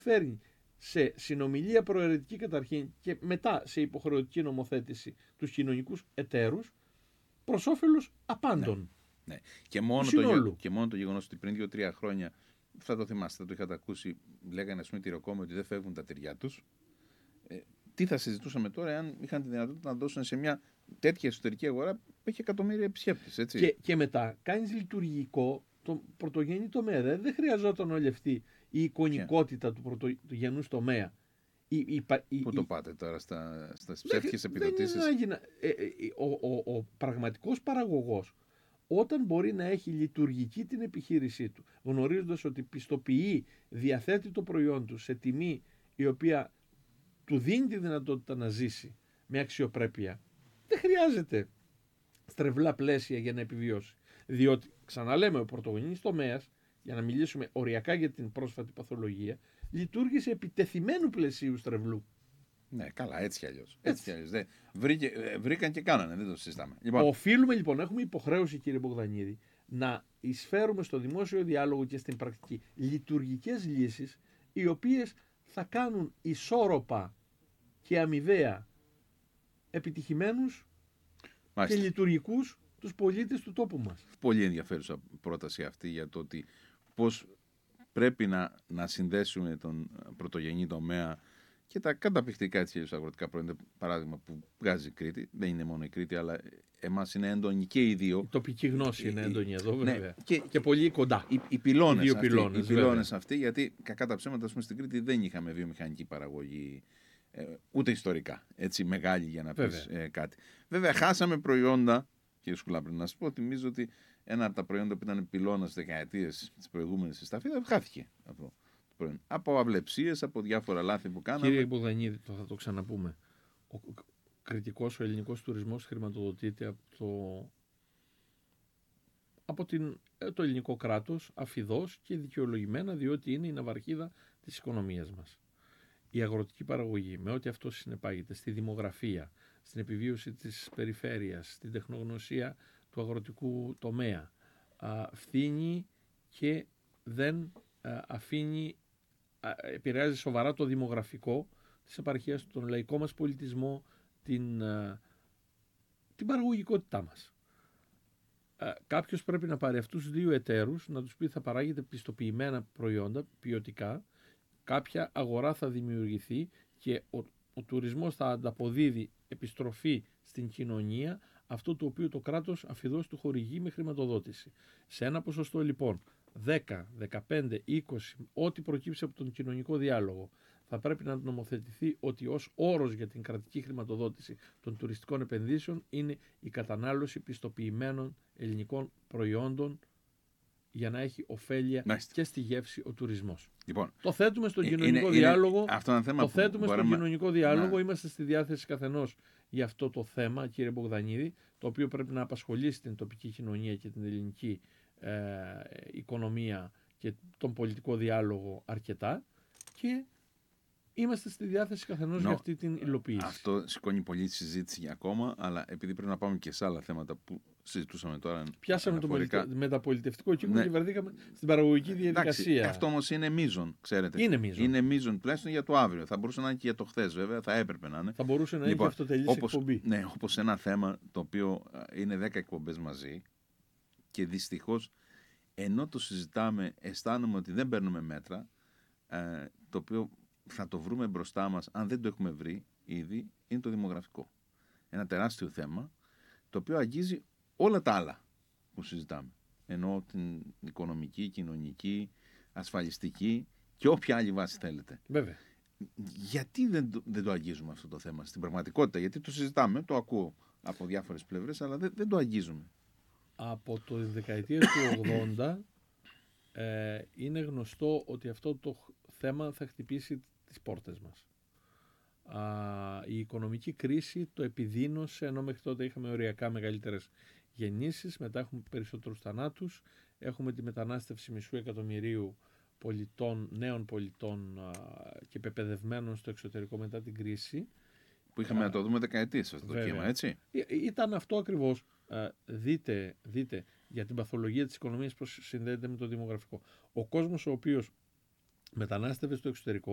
φέρνει σε συνομιλία προαιρετική καταρχήν και μετά σε υποχρεωτική νομοθέτηση τους κοινωνικούς εταίρους προς όφελος απάντων. Ναι. Και μόνο το γεγονός ότι πριν 2-3 χρόνια, θα το θυμάστε, θα το είχατε ακούσει, λέγανε ας πούμε τυροκόμοι ότι δεν φεύγουν τα τυριά τους. Τι θα συζητούσαμε τώρα αν είχαν τη δυνατότητα να δώσουν σε μια τέτοια εσωτερική αγορά που έχει εκατομμύρια επισκέπτες, έτσι. Και μετά κάνεις λειτουργικό το πρωτογενή τομέα. Δεν χρειαζόταν όλη αυτή η εικονικότητα του πρωτογενούς τομέα. Πού το πάτε τώρα στις ψεύτικες επιδοτήσεις? Ο πραγματικός παραγωγός, όταν μπορεί να έχει λειτουργική την επιχείρησή του, γνωρίζοντας ότι πιστοποιεί, διαθέτει το προϊόν του σε τιμή η οποία του δίνει τη δυνατότητα να ζήσει με αξιοπρέπεια, δεν χρειάζεται στρεβλά πλαίσια για να επιβιώσει. Διότι, ξαναλέμε, ο πρωτογενής τομέας, για να μιλήσουμε οριακά για την πρόσφατη παθολογία, λειτουργήσε επιτεθειμένου πλαισίου στρεβλού. Ναι, καλά, έτσι κι αλλιώς. Βρήκαν και κάνανε, δεν το συζητάμε. Λοιπόν, οφείλουμε λοιπόν, έχουμε υποχρέωση, κύριε Μπογδανίδη, να εισφέρουμε στο δημόσιο διάλογο και στην πρακτική λειτουργικές λύσεις, οι οποίες θα κάνουν ισόρροπα και αμοιβαία επιτυχημένους και λειτουργικούς τους πολίτες του τόπου μας. Πολύ ενδιαφέρουσα πρόταση αυτή για το ότι πώς πρέπει να συνδέσουμε τον πρωτογενή τομέα και τα καταπληκτικά έτσι αγροτικά προϊόντα, παράδειγμα που βγάζει η Κρήτη. Δεν είναι μόνο η Κρήτη, αλλά εμάς είναι έντονη και οι δύο. Η τοπική γνώση είναι έντονη εδώ, βέβαια. Ναι, και πολύ κοντά. Οι πυλώνες αυτοί, γιατί κακά τα ψέματα, ας πούμε, στην Κρήτη δεν είχαμε βιομηχανική παραγωγή, ούτε ιστορικά, έτσι μεγάλη για να πεις κάτι. Βέβαια, χάσαμε προϊόντα. Κύριε Σκουλά, πρέπει να σας πω, θυμίζω ότι ένα από τα προϊόντα που ήταν πυλώνας δεκαετίες της προηγούμενης στη Σταφίδα χάθηκε αυτό το προϊόν. Από αυλεψίες, από διάφορα λάθη που κάναμε. Κύριε Μπογδανίδη, θα το ξαναπούμε. Ο κριτικός, ο ελληνικός τουρισμός χρηματοδοτείται από το ελληνικό κράτος αφιδώς και δικαιολογημένα, διότι είναι η ναυαρχίδα της οικονομίας μας. Η αγροτική παραγωγή, με ό,τι αυτό συνεπάγεται, στη δημογραφία, στην επιβίωση της περιφέρειας, στην τεχνογνωσία του αγροτικού τομέα, φθήνει και δεν επηρεάζει σοβαρά το δημογραφικό της επαρχίας, τον λαϊκό μας πολιτισμό, την παραγωγικότητά μας. Κάποιος πρέπει να πάρει αυτούς τους δύο εταίρους, να τους πει θα παράγετε πιστοποιημένα προϊόντα, ποιοτικά, κάποια αγορά θα δημιουργηθεί και ο τουρισμός θα ανταποδίδει επιστροφή στην κοινωνία αυτό το οποίο το κράτος αφιδώς του χορηγεί με χρηματοδότηση. Σε ένα ποσοστό λοιπόν 10, 15, 20, ό,τι προκύψει από τον κοινωνικό διάλογο, θα πρέπει να νομοθετηθεί ότι ως όρος για την κρατική χρηματοδότηση των τουριστικών επενδύσεων είναι η κατανάλωση πιστοποιημένων ελληνικών προϊόντων για να έχει ωφέλεια και στη γεύση ο τουρισμός. Λοιπόν, το θέτουμε στον κοινωνικό διάλογο. Κοινωνικό διάλογο. Είμαστε στη διάθεση καθενός για αυτό το θέμα, κύριε Μπογδανίδη, το οποίο πρέπει να απασχολήσει την τοπική κοινωνία και την ελληνική οικονομία και τον πολιτικό διάλογο αρκετά και είμαστε στη διάθεση καθενός για αυτή την υλοποίηση. Αυτό σηκώνει πολλή συζήτηση για ακόμα, αλλά επειδή πρέπει να πάμε και σε άλλα θέματα που συζητούσαμε τώρα. Πιάσαμε το μεταπολιτευτικό κύκλο και βρεθήκαμε στην παραγωγική διαδικασία. Εντάξει, αυτό όμως είναι μείζον, ξέρετε. Είναι μείζον, τουλάχιστον για το αύριο. Θα μπορούσε να είναι και για το χθες, βέβαια, θα έπρεπε να είναι. Θα μπορούσε να είναι και αυτοτελής εκπομπή. Ναι, όπως ένα θέμα το οποίο είναι 10 εκπομπές μαζί και δυστυχώς ενώ το συζητάμε, αισθάνομαι ότι δεν παίρνουμε μέτρα, το οποίο θα το βρούμε μπροστά μας, αν δεν το έχουμε βρει ήδη, είναι το δημογραφικό. Ένα τεράστιο θέμα, το οποίο αγγίζει όλα τα άλλα που συζητάμε. Ενώ την οικονομική, κοινωνική, ασφαλιστική και όποια άλλη βάση θέλετε. Βέβαια. Γιατί δεν το αγγίζουμε αυτό το θέμα στην πραγματικότητα? Γιατί το συζητάμε, το ακούω από διάφορες πλευρές, αλλά δεν το αγγίζουμε. Από το δεκαετία του 80 είναι γνωστό ότι αυτό το θέμα θα χτυπήσει τις πόρτες μας. Η οικονομική κρίση το επιδίνωσε, ενώ μέχρι τότε είχαμε οριακά μεγαλύτερες γεννήσεις, μετά έχουμε περισσότερους θανάτους, έχουμε τη μετανάστευση μισού εκατομμυρίου πολιτών, νέων πολιτών και πεπαιδευμένων στο εξωτερικό μετά την κρίση. Που είχαμε να το δούμε δεκαετίες αυτό το κύμα, έτσι. Ήταν αυτό ακριβώς. Δείτε για την παθολογία της οικονομίας πώς συνδέεται με το δημογραφικό. Ο κόσμος ο οποίος μετανάστευε στο εξωτερικό